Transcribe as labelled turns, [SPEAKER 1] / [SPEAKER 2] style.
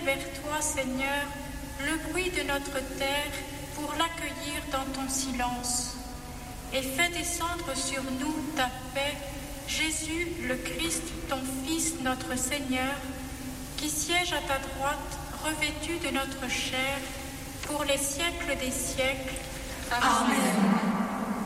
[SPEAKER 1] vers toi, Seigneur, le bruit de notre terre pour l'accueillir dans ton silence. Et fais descendre sur nous ta paix, Jésus, le Christ, ton Fils, notre Seigneur, qui siège à ta droite, revêtu de notre chair, pour les siècles des siècles.
[SPEAKER 2] Amen.